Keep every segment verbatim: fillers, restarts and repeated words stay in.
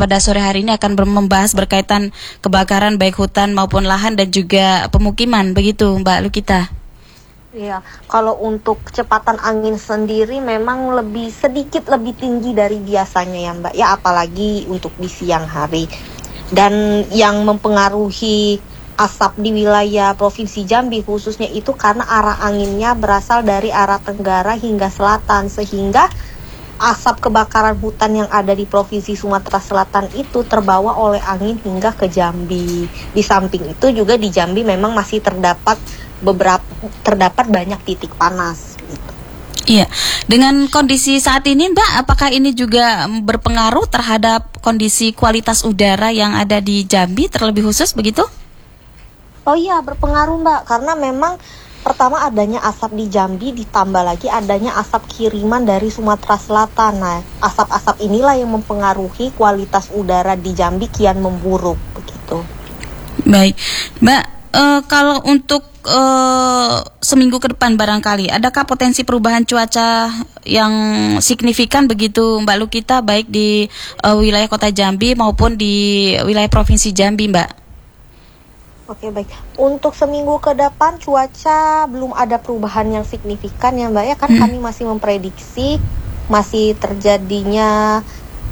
pada sore hari ini akan ber- membahas berkaitan kebakaran baik hutan maupun lahan dan juga pemukiman, begitu Mbak Lukita? Iya, kalau untuk kecepatan angin sendiri memang lebih sedikit lebih tinggi dari biasanya ya Mbak. Ya apalagi untuk di siang hari. Dan yang mempengaruhi asap di wilayah Provinsi Jambi khususnya itu karena arah anginnya berasal dari arah tenggara hingga selatan, sehingga asap kebakaran hutan yang ada di Provinsi Sumatera Selatan itu terbawa oleh angin hingga ke Jambi. Di samping itu juga di Jambi memang masih terdapat beberapa terdapat banyak titik panas gitu. Iya, dengan kondisi saat ini Mbak, apakah ini juga berpengaruh terhadap kondisi kualitas udara yang ada di Jambi terlebih khusus begitu? Oh iya, berpengaruh Mbak, karena memang pertama adanya asap di Jambi ditambah lagi adanya asap kiriman dari Sumatera Selatan. Nah, asap-asap inilah yang mempengaruhi kualitas udara di Jambi kian memburuk begitu. Baik, Mbak, uh, kalau untuk uh, seminggu ke depan barangkali, adakah potensi perubahan cuaca yang signifikan begitu Mbak Lukita, baik di uh, wilayah kota Jambi maupun di wilayah Provinsi Jambi, Mbak? Oke, baik. Untuk seminggu ke depan cuaca belum ada perubahan yang signifikan ya Mbak ya, kan hmm. kami masih memprediksi masih terjadinya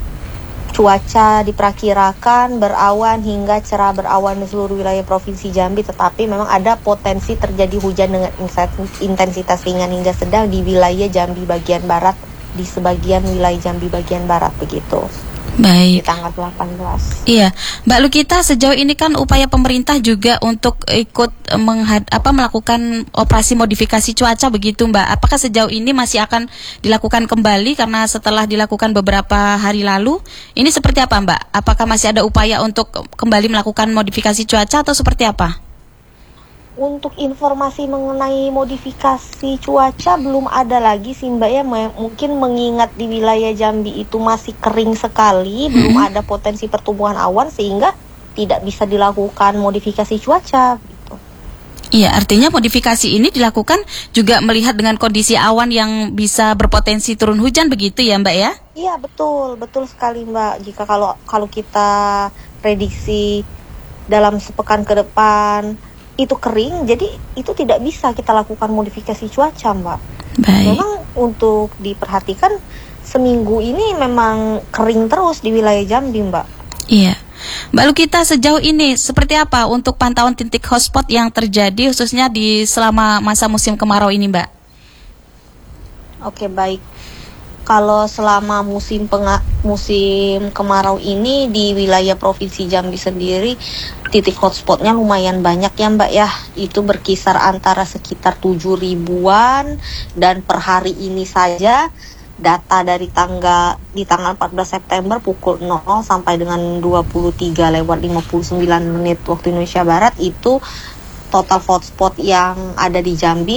cuaca diperkirakan berawan hingga cerah berawan di seluruh wilayah Provinsi Jambi, tetapi memang ada potensi terjadi hujan dengan intensitas ringan hingga sedang di wilayah Jambi bagian barat, di sebagian wilayah Jambi bagian barat begitu. Baik. Di tanggal delapan belas. Iya, Mbak Lukita, sejauh ini kan upaya pemerintah juga untuk ikut menghad- apa melakukan operasi modifikasi cuaca begitu Mbak. Apakah sejauh ini masih akan dilakukan kembali karena setelah dilakukan beberapa hari lalu? Ini seperti apa Mbak? Apakah masih ada upaya untuk kembali melakukan modifikasi cuaca atau seperti apa? Untuk informasi mengenai modifikasi cuaca belum ada lagi sih Mbak ya, M- mungkin mengingat di wilayah Jambi itu masih kering sekali, hmm. belum ada potensi pertumbuhan awan sehingga tidak bisa dilakukan modifikasi cuaca gitu. Iya, artinya modifikasi ini dilakukan juga melihat dengan kondisi awan yang bisa berpotensi turun hujan begitu ya Mbak ya? Iya, betul, betul sekali Mbak. Jika kalau kalau kita prediksi dalam sepekan ke depan itu kering, jadi itu tidak bisa kita lakukan modifikasi cuaca Mbak. Baik. Memang untuk diperhatikan seminggu ini memang kering terus di wilayah Jambi Mbak. Iya, Mbak Lukita, sejauh ini seperti apa untuk pantauan titik hotspot yang terjadi khususnya di selama masa musim kemarau ini Mbak? Oke, baik. Kalau selama musim penga- musim kemarau ini di wilayah Provinsi Jambi sendiri titik hotspotnya lumayan banyak ya Mbak ya. Itu berkisar antara sekitar tujuh ribuan dan per hari ini saja data dari tanggal di tanggal empat belas September pukul nol sampai dengan dua puluh tiga lewat lima puluh sembilan menit waktu Indonesia Barat itu total hotspot yang ada di Jambi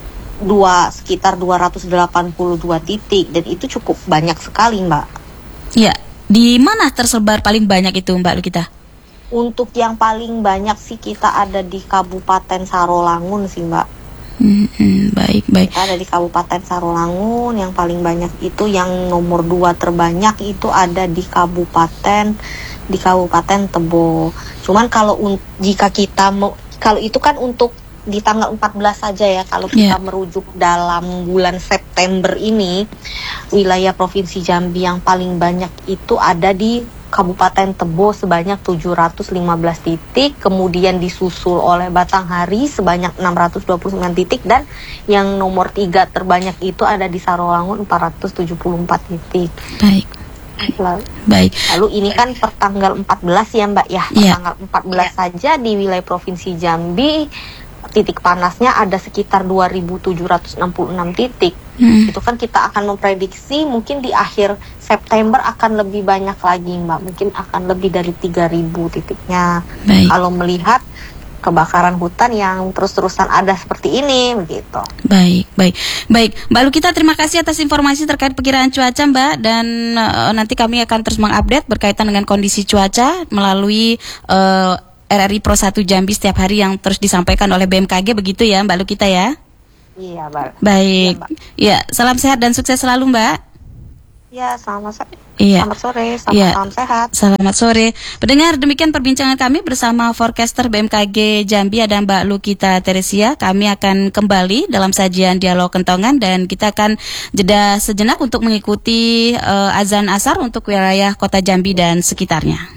dua sekitar dua ratus delapan puluh dua titik dan itu cukup banyak sekali Mbak. Ya, di mana tersebar paling banyak itu Mbak Lukita? Untuk yang paling banyak sih kita ada di Kabupaten Sarolangun sih Mbak. Hmm, hmm, baik baik. Kita ada di Kabupaten Sarolangun yang paling banyak itu, yang nomor dua terbanyak itu ada di Kabupaten di Kabupaten Tebo. Cuman kalau un- jika kita mau, kalau itu kan untuk di tanggal empat belas saja ya, kalau kita yeah. merujuk dalam bulan September ini wilayah Provinsi Jambi yang paling banyak itu ada di Kabupaten Tebo sebanyak tujuh ratus lima belas titik, kemudian disusul oleh Batanghari sebanyak enam ratus dua puluh sembilan titik, dan yang nomor tiga terbanyak itu ada di Sarolangun empat ratus tujuh puluh empat titik. Baik. Lalu, Baik. Lalu ini kan per tanggal empat belas ya Mbak ya, per yeah. tanggal empat belas yeah. saja di wilayah Provinsi Jambi titik panasnya ada sekitar dua ribu tujuh ratus enam puluh enam titik. Hmm. Itu kan kita akan memprediksi mungkin di akhir September akan lebih banyak lagi Mbak. Mungkin akan lebih dari tiga ribu titiknya. Baik. Kalau melihat kebakaran hutan yang terus-terusan ada seperti ini begitu. Baik, baik. Baik, Mbak Lukita, terima kasih atas informasi terkait perkiraan cuaca Mbak, dan uh, nanti kami akan terus mengupdate berkaitan dengan kondisi cuaca melalui uh, R R I Pro satu Jambi setiap hari yang terus disampaikan oleh B M K G begitu ya Mbak Lukita ya? Iya Mbak. Baik, ya, Mbak. Ya, salam sehat dan sukses selalu Mbak. Ya, selamat sore. Iya. Selamat sore, selamat Iya. salam sehat. Selamat sore. Pendengar, demikian perbincangan kami bersama forecaster B M K G Jambi, ada Mbak Lukita Teresia. Kami akan kembali dalam sajian Dialog Kentongan dan kita akan jeda sejenak untuk mengikuti uh, azan asar untuk wilayah Kota Jambi dan sekitarnya.